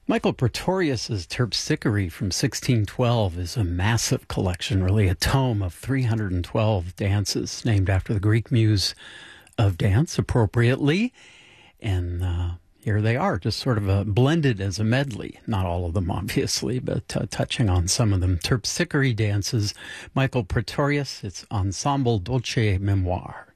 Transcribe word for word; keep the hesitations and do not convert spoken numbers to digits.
Michael Pretorius's Terpsichore from sixteen twelve is a massive collection, really a tome of three hundred twelve dances named after the Greek muse of dance, appropriately. And uh, here they are, just sort of a, blended as a medley. Not all of them, obviously, but uh, touching on some of them. Terpsichore dances, Michael Pretorius, it's Ensemble Dolce Memoire.